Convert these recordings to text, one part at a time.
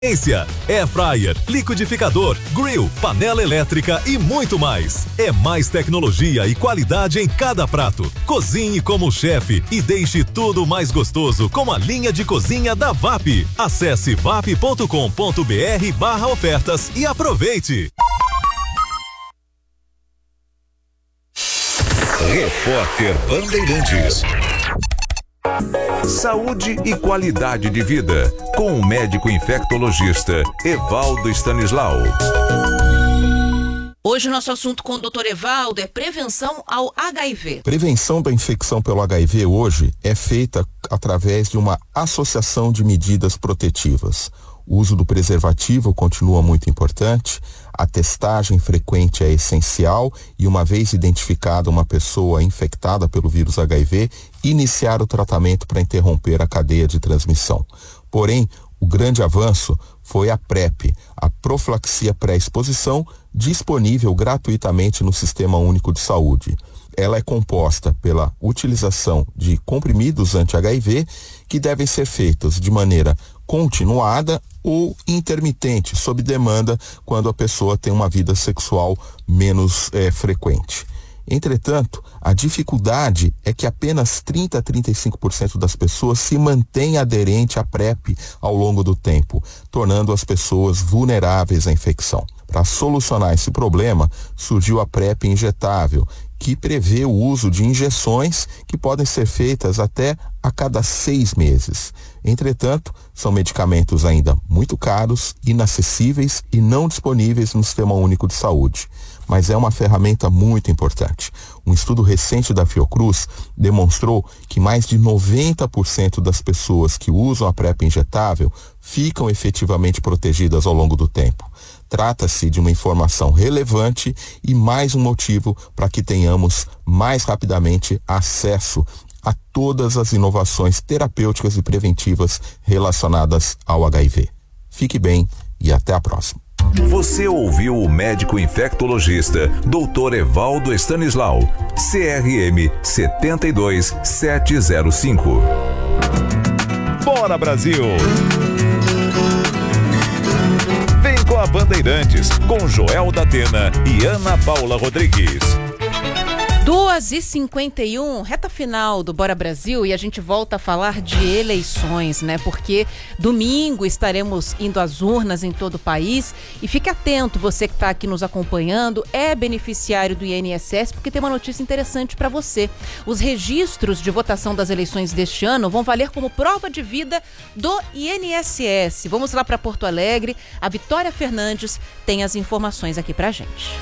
Air fryer, liquidificador, grill, panela elétrica e muito mais. É mais tecnologia e qualidade em cada prato. Cozinhe como chefe e deixe tudo mais gostoso com a linha de cozinha da VAP. Acesse vap.com.br/ofertas e aproveite. Repórter Bandeirantes. Saúde e qualidade de vida, com o médico infectologista Evaldo Stanislau. Hoje o nosso assunto com o Dr. Evaldo é prevenção ao HIV. Prevenção da infecção pelo HIV hoje é feita através de uma associação de medidas protetivas. O uso do preservativo continua muito importante, a testagem frequente é essencial e, uma vez identificada uma pessoa infectada pelo vírus HIV, iniciar o tratamento para interromper a cadeia de transmissão. Porém, o grande avanço foi a PrEP, a profilaxia pré-exposição, disponível gratuitamente no Sistema Único de Saúde. Ela é composta pela utilização de comprimidos anti-HIV que devem ser feitos de maneira continuada ou intermitente, sob demanda, quando a pessoa tem uma vida sexual menos frequente. Entretanto, a dificuldade é que apenas 30 a 35% das pessoas se mantém aderente à PrEP ao longo do tempo, tornando as pessoas vulneráveis à infecção. Para solucionar esse problema, surgiu a PrEP injetável, que prevê o uso de injeções que podem ser feitas até a cada 6 meses. Entretanto, são medicamentos ainda muito caros, inacessíveis e não disponíveis no Sistema Único de Saúde. Mas é uma ferramenta muito importante. Um estudo recente da Fiocruz demonstrou que mais de 90% das pessoas que usam a PrEP injetável ficam efetivamente protegidas ao longo do tempo. Trata-se de uma informação relevante e mais um motivo para que tenhamos mais rapidamente acesso a todas as inovações terapêuticas e preventivas relacionadas ao HIV. Fique bem e até a próxima. Você ouviu o médico infectologista Dr. Evaldo Stanislau, CRM 72705. Bora, Brasil! Vem com a Bandeirantes, com Joel da Atena e Ana Paula Rodrigues. 2h51, reta final do Bora Brasil, e a gente volta a falar de eleições, né? Porque domingo estaremos indo às urnas em todo o país, e fique atento, você que está aqui nos acompanhando, é beneficiário do INSS, porque tem uma notícia interessante para você. Os registros de votação das eleições deste ano vão valer como prova de vida do INSS. Vamos lá para Porto Alegre, a Vitória Fernandes tem as informações aqui pra gente.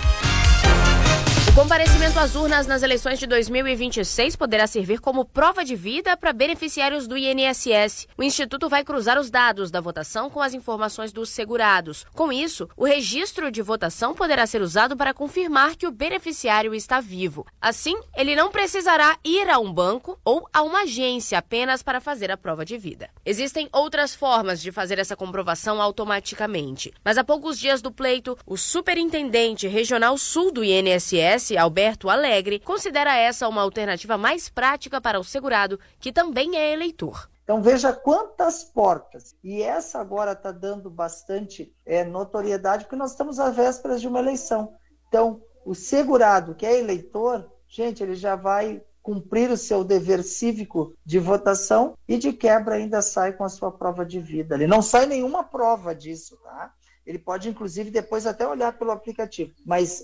O comparecimento às urnas nas eleições de 2026 poderá servir como prova de vida para beneficiários do INSS. O Instituto vai cruzar os dados da votação com as informações dos segurados. Com isso, o registro de votação poderá ser usado para confirmar que o beneficiário está vivo. Assim, ele não precisará ir a um banco ou a uma agência apenas para fazer a prova de vida. Existem outras formas de fazer essa comprovação automaticamente. Mas há poucos dias do pleito, o Superintendente Regional Sul do INSS, Alberto Alegre, considera essa uma alternativa mais prática para o segurado, que também é eleitor. Então veja quantas portas. E essa agora está dando bastante notoriedade, porque nós estamos às vésperas de uma eleição. Então o segurado que é eleitor, gente, ele já vai cumprir o seu dever cívico de votação e de quebra ainda sai com a sua prova de vida. Ele não sai nenhuma prova disso, tá? Ele pode, inclusive, depois até olhar pelo aplicativo. Mas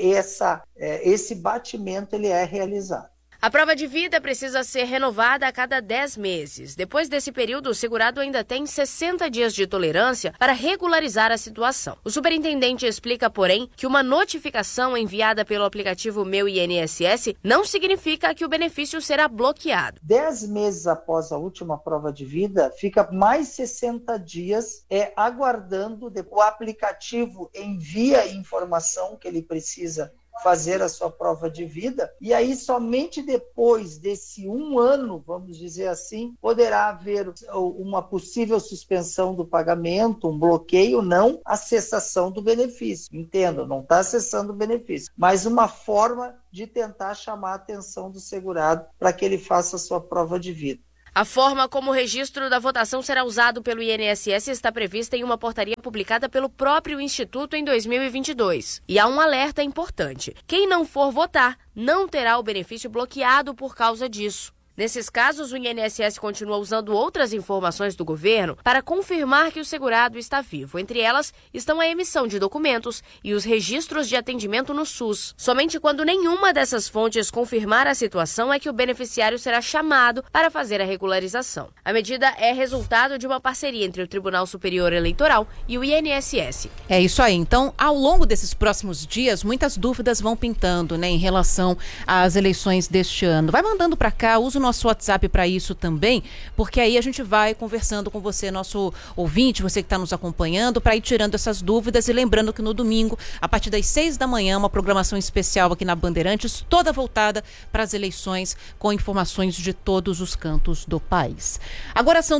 esse batimento ele é realizado. A prova de vida precisa ser renovada a cada 10 meses. Depois desse período, o segurado ainda tem 60 dias de tolerância para regularizar a situação. O superintendente explica, porém, que uma notificação enviada pelo aplicativo Meu INSS não significa que o benefício será bloqueado. 10 meses após a última prova de vida, fica mais 60 dias aguardando. O aplicativo envia a informação que ele precisa fazer a sua prova de vida, e aí somente depois desse 1 ano, vamos dizer assim, poderá haver uma possível suspensão do pagamento, um bloqueio, não a cessação do benefício. Entendo, não está cessando o benefício, mas uma forma de tentar chamar a atenção do segurado para que ele faça a sua prova de vida. A forma como o registro da votação será usado pelo INSS está prevista em uma portaria publicada pelo próprio Instituto em 2022. E há um alerta importante: quem não for votar não terá o benefício bloqueado por causa disso. Nesses casos, o INSS continua usando outras informações do governo para confirmar que o segurado está vivo. Entre elas estão a emissão de documentos e os registros de atendimento no SUS. Somente quando nenhuma dessas fontes confirmar a situação é que o beneficiário será chamado para fazer a regularização. A medida é resultado de uma parceria entre o Tribunal Superior Eleitoral e o INSS. É isso aí. Então, ao longo desses próximos dias, muitas dúvidas vão pintando, né, em relação às eleições deste ano. Vai mandando para cá, usa o nosso WhatsApp para isso também, porque aí a gente vai conversando com você, nosso ouvinte, você que está nos acompanhando, para ir tirando essas dúvidas. E lembrando que no domingo, a partir das 6 da manhã, uma programação especial aqui na Bandeirantes, toda voltada para as eleições, com informações de todos os cantos do país. Agora são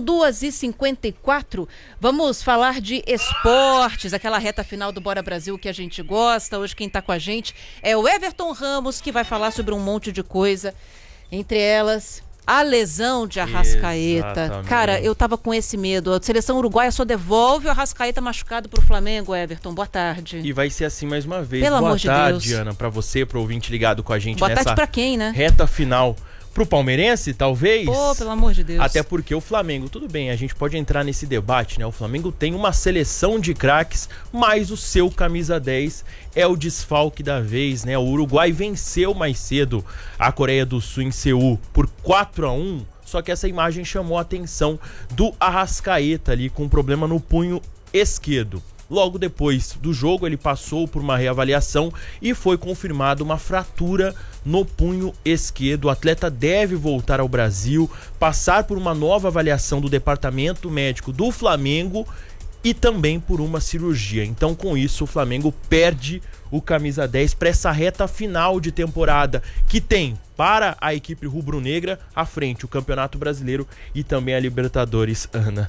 2h54, vamos falar de esportes, aquela reta final do Bora Brasil que a gente gosta. Hoje quem está com a gente é o Everton Ramos, que vai falar sobre um monte de coisa. Entre elas, a lesão de Arrascaeta. Exatamente. Cara, eu tava com esse medo. A seleção uruguaia só devolve o Arrascaeta machucado pro Flamengo, Everton. Boa tarde. E vai ser assim mais uma vez. Pelo amor de Deus. Boa tarde, Ana, pra você, pro ouvinte ligado com a gente Boa nessa tarde pra quem, né? reta final. Pro palmeirense, talvez. Pô, pelo amor de Deus. Até porque o Flamengo, tudo bem, a gente pode entrar nesse debate, né? O Flamengo tem uma seleção de craques, mas o seu camisa 10 é o desfalque da vez, né? O Uruguai venceu mais cedo a Coreia do Sul em Seul por 4-1, só que essa imagem chamou a atenção do Arrascaeta ali com um problema no punho esquerdo. Logo depois do jogo, ele passou por uma reavaliação e foi confirmada uma fratura no punho esquerdo. O atleta deve voltar ao Brasil, passar por uma nova avaliação do departamento médico do Flamengo e também por uma cirurgia. Então, com isso, o Flamengo perde o camisa 10 para essa reta final de temporada, que tem para a equipe rubro-negra à frente o Campeonato Brasileiro e também a Libertadores, Ana.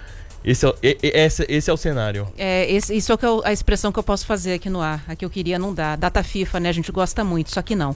Esse é o cenário. Isso é a expressão que eu posso fazer aqui no ar. A que eu queria não dá. Data FIFA, né? A gente gosta muito, só que não.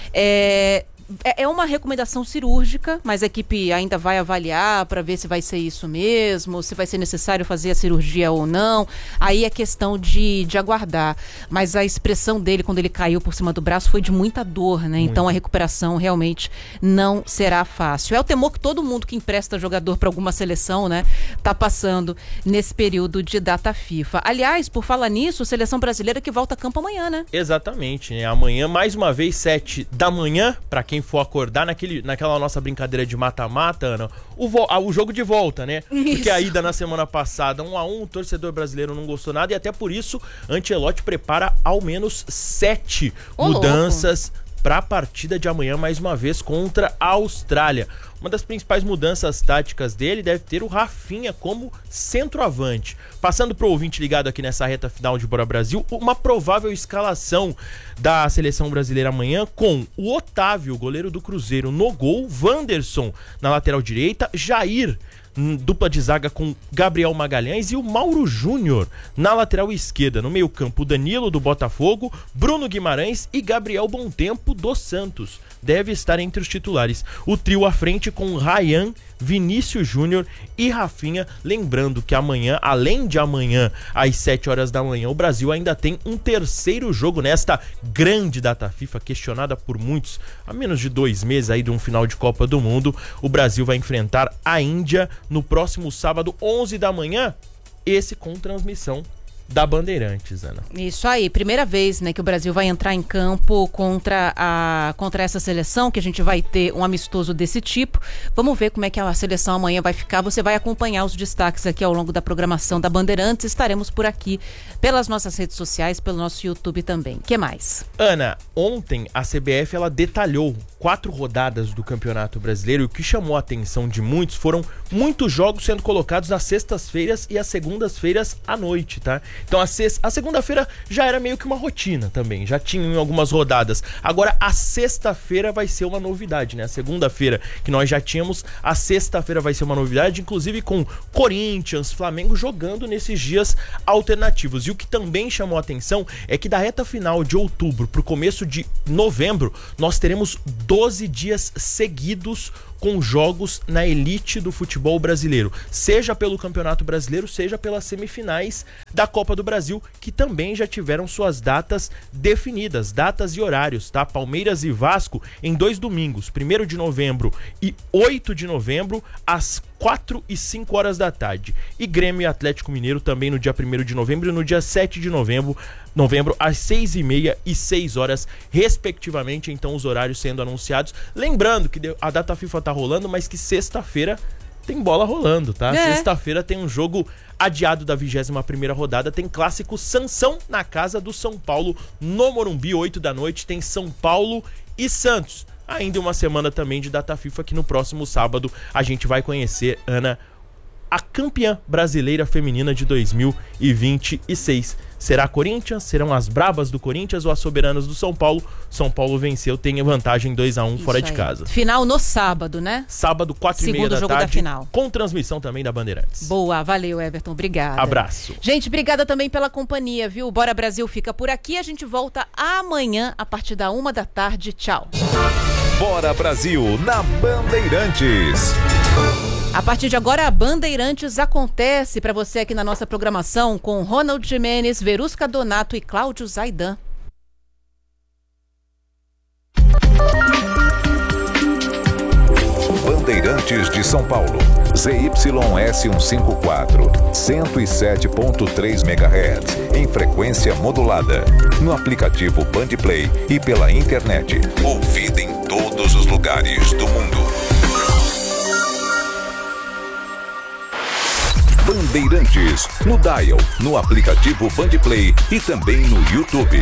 É uma recomendação cirúrgica, mas a equipe ainda vai avaliar para ver se vai ser isso mesmo, se vai ser necessário fazer a cirurgia ou não. Aí é questão de aguardar. Mas a expressão dele, quando ele caiu por cima do braço, foi de muita dor, né? Então a recuperação realmente não será fácil. É o temor que todo mundo que empresta jogador para alguma seleção, né, tá passando nesse período de data FIFA. Aliás, por falar nisso, seleção brasileira que volta a campo amanhã, né? Exatamente, né? Amanhã, mais uma vez, 7 da manhã, para quem for acordar naquela nossa brincadeira de mata-mata, Ana, o jogo de volta, né? Isso. Porque a ida na semana passada, 1-1, o torcedor brasileiro não gostou nada e até por isso, Ancelotti prepara ao menos 7 mudanças para a partida de amanhã, mais uma vez, contra a Austrália. Uma das principais mudanças táticas dele deve ter o Rafinha como centroavante. Passando para o ouvinte ligado aqui nessa reta final de Bora Brasil, uma provável escalação da seleção brasileira amanhã com o Otávio, goleiro do Cruzeiro, no gol, Wanderson na lateral direita, Jair, dupla de zaga com Gabriel Magalhães e o Mauro Júnior na lateral esquerda. No meio campo, o Danilo do Botafogo, Bruno Guimarães e Gabriel Bontempo do Santos. Deve estar entre os titulares. O trio à frente com Ryan, Vinícius Júnior e Rafinha. Lembrando que amanhã, além de amanhã, às 7 horas da manhã, o Brasil ainda tem um terceiro jogo nesta grande data FIFA, questionada por muitos há menos de 2 meses aí de um final de Copa do Mundo. O Brasil vai enfrentar a Índia no próximo sábado, 11 da manhã, esse com transmissão da Bandeirantes, Ana. Isso aí, primeira vez, né, que o Brasil vai entrar em campo contra essa seleção, que a gente vai ter um amistoso desse tipo. Vamos ver como é que a seleção amanhã vai ficar. Você vai acompanhar os destaques aqui ao longo da programação da Bandeirantes. Estaremos por aqui pelas nossas redes sociais, pelo nosso YouTube também. O que mais? Ana, ontem a CBF ela detalhou 4 rodadas do Campeonato Brasileiro e o que chamou a atenção de muitos foram muitos jogos sendo colocados nas sextas-feiras e às segundas-feiras à noite, tá? Então a segunda-feira já era meio que uma rotina também, já tinham algumas rodadas. Agora a sexta-feira vai ser uma novidade, né? A segunda-feira que nós já tínhamos, a sexta-feira vai ser uma novidade, inclusive com Corinthians, Flamengo jogando nesses dias alternativos. E o que também chamou a atenção é que da reta final de outubro pro começo de novembro, nós teremos 12 dias seguidos com jogos na elite do futebol brasileiro, seja pelo Campeonato Brasileiro, seja pelas semifinais da Copa do Brasil, que também já tiveram suas datas definidas, datas e horários, tá? Palmeiras e Vasco em 2 domingos, 1º de novembro e 8 de novembro, às 4 e 5 horas da tarde. E Grêmio e Atlético Mineiro também no dia 1º de novembro e no dia 7 de novembro, às 6h30 e 6 horas, respectivamente. Então, os horários sendo anunciados. Lembrando que a data FIFA tá rolando, mas que sexta-feira tem bola rolando, tá? Sexta-feira tem um jogo adiado da 21ª rodada, tem clássico Sansão na casa do São Paulo, no Morumbi, 8 da noite, tem São Paulo e Santos. Ainda uma semana também de data FIFA, que no próximo sábado a gente vai conhecer, Ana, a campeã brasileira feminina de 2026. Será Corinthians? Serão as brabas do Corinthians ou as soberanas do São Paulo? São Paulo venceu, tem vantagem 2-1 fora de casa. Final no sábado, né? Sábado, 4h30 da jogo tarde, da final. Com transmissão também da Bandeirantes. Boa, valeu, Everton, obrigada. Abraço. Gente, obrigada também pela companhia, viu? Bora Brasil fica por aqui, a gente volta amanhã a partir da 1 da tarde. Tchau. Bora Brasil na Bandeirantes. A partir de agora, a Bandeirantes acontece para você aqui na nossa programação com Ronald Gimenez, Verusca Donato e Cláudio Zaidan. Bandeirantes de São Paulo, ZYS 154, 107.3 MHz, em frequência modulada, no aplicativo Bandplay e pela internet, ouvida em todos os lugares do mundo. Bandeirantes, no dial, no aplicativo Bandplay e também no YouTube.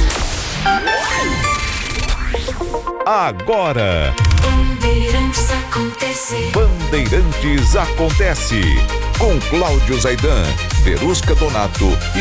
Agora, Bandeirantes acontece. Bandeirantes acontece. Com Cláudio Zaidan, Verusca Donato e